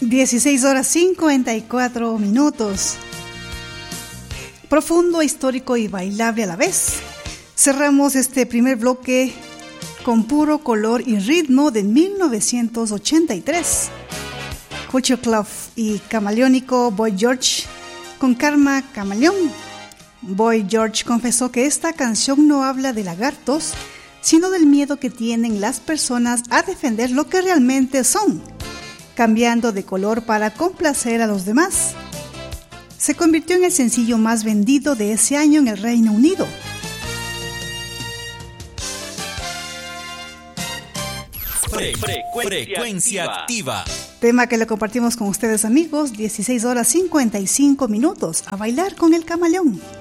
16 horas 54 minutos. Profundo, histórico y bailable a la vez. Cerramos este primer bloque con Puro Color y Ritmo de 1983. Culture Club y camaleónico Boy George con Karma Camaleón. Boy George confesó que esta canción no habla de lagartos, sino del miedo que tienen las personas a defender lo que realmente son, cambiando de color para complacer a los demás. Se convirtió en el sencillo más vendido de ese año en el Reino Unido. Frecuencia activa. Tema que le compartimos con ustedes, amigos. 16 horas 55 minutos. A bailar con el camaleón.